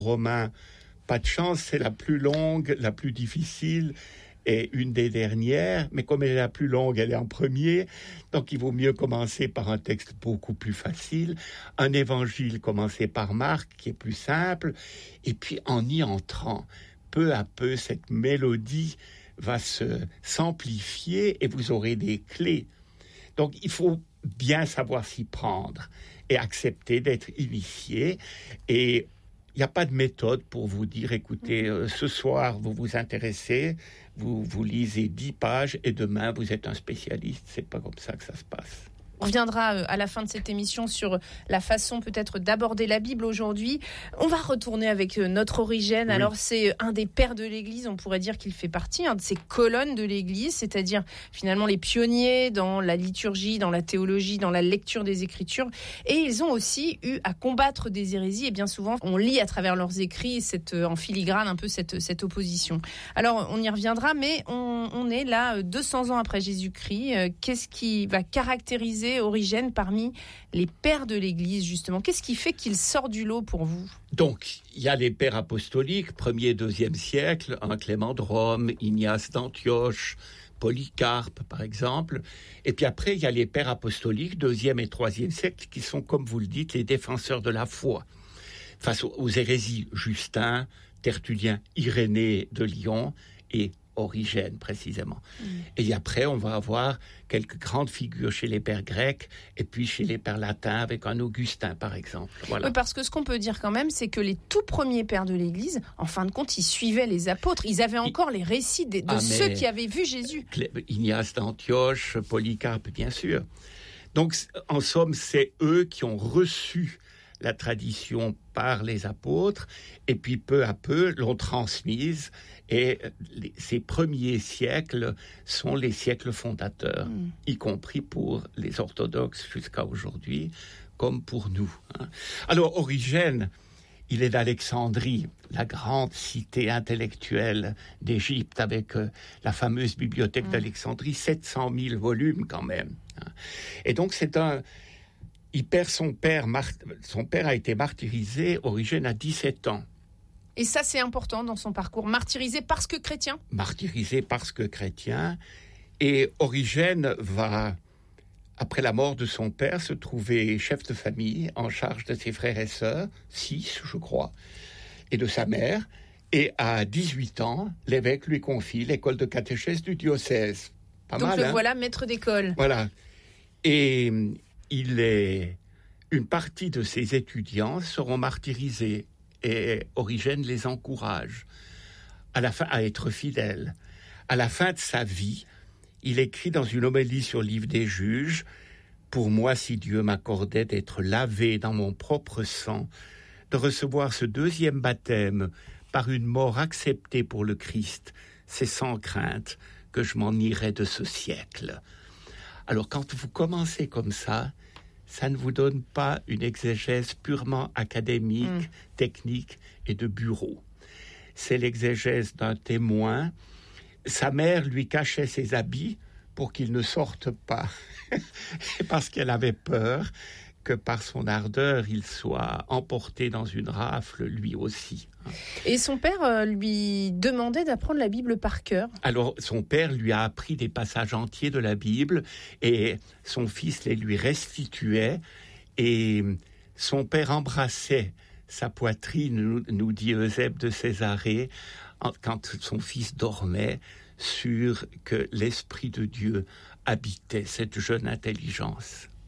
Romains, pas de chance, c'est la plus longue, la plus difficile et une des dernières, mais comme elle est la plus longue, elle est en premier, donc il vaut mieux commencer par un texte beaucoup plus facile, un évangile commencé par Marc, qui est plus simple, et puis en y entrant, peu à peu, cette mélodie va s'amplifier et vous aurez des clés. Donc il faut bien savoir s'y prendre et accepter d'être initié, et il n'y a pas de méthode pour vous dire, écoutez, ce soir, vous vous intéressez, vous lisez 10 pages et demain, vous êtes un spécialiste. C'est pas comme ça que ça se passe. On reviendra à la fin de cette émission sur la façon peut-être d'aborder la Bible aujourd'hui. On va retourner avec notre Origène. Oui. Alors c'est un des pères de l'Église, on pourrait dire qu'il fait partie de ces colonnes de l'Église, c'est-à-dire finalement les pionniers dans la liturgie, dans la théologie, dans la lecture des Écritures. Et ils ont aussi eu à combattre des hérésies, et bien souvent on lit à travers leurs écrits en filigrane un peu cette opposition. Alors on y reviendra, mais on est là 200 ans après Jésus-Christ. Qu'est-ce qui va caractériser Origène parmi les pères de l'Église, justement? Qu'est-ce qui fait qu'il sort du lot pour vous? Donc, il y a les pères apostoliques, 1er, 2e siècle, un Clément de Rome, Ignace d'Antioche, Polycarpe, par exemple. Et puis après, il y a les pères apostoliques, 2e et 3e siècle, qui sont, comme vous le dites, les défenseurs de la foi. Face aux hérésies, Justin, Tertullien, Irénée de Lyon et Origène, précisément. Et après, on va avoir quelques grandes figures chez les pères grecs et puis chez les pères latins avec un Augustin, par exemple. Voilà. Oui, parce que ce qu'on peut dire quand même, c'est que les tout premiers pères de l'Église, en fin de compte, ils suivaient les apôtres. Ils avaient encore les récits de ceux qui avaient vu Jésus. Ignace d'Antioche, Polycarpe, bien sûr. Donc, en somme, c'est eux qui ont reçu la tradition par les apôtres, et puis peu à peu l'ont transmise, et ces premiers siècles sont les siècles fondateurs, y compris pour les orthodoxes jusqu'à aujourd'hui, comme pour nous. Alors Origène, il est d'Alexandrie, la grande cité intellectuelle d'Égypte, avec la fameuse bibliothèque d'Alexandrie, 700 000 volumes quand même. Et donc il perd son père. Son père a été martyrisé, Origène, à 17 ans. Et ça, c'est important dans son parcours. Martyrisé parce que chrétien ? Martyrisé parce que chrétien. Et Origène va, après la mort de son père, se trouver chef de famille en charge de ses frères et sœurs, 6, je crois, et de sa mère. Et à 18 ans, l'évêque lui confie l'école de catéchèse du diocèse. Pas donc mal, le voilà maître d'école. Voilà. Et une partie de ses étudiants seront martyrisés, et Origène les encourage à être fidèles. À la fin de sa vie, il écrit dans une homélie sur le livre des Juges: « Pour moi, si Dieu m'accordait d'être lavé dans mon propre sang, de recevoir ce deuxième baptême par une mort acceptée pour le Christ, c'est sans crainte que je m'en irais de ce siècle. » Alors quand vous commencez comme ça ne vous donne pas une exégèse purement académique, technique et de bureau. C'est l'exégèse d'un témoin. Sa mère lui cachait ses habits pour qu'il ne sorte pas, parce qu'elle avait peur que par son ardeur, il soit emporté dans une rafle, lui aussi. Et son père lui demandait d'apprendre la Bible par cœur. Alors, son père lui a appris des passages entiers de la Bible, et son fils les lui restituait, et son père embrassait sa poitrine, nous dit Eusèbe de Césarée, quand son fils dormait, sûr que l'Esprit de Dieu habitait cette jeune intelligence.